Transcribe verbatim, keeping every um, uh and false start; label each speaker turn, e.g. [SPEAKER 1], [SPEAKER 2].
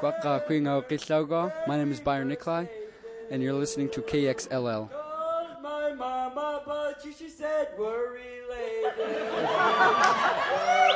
[SPEAKER 1] My name is Byron Nikolai, and you're listening to K X L L.
[SPEAKER 2] My mama, but she said we're related.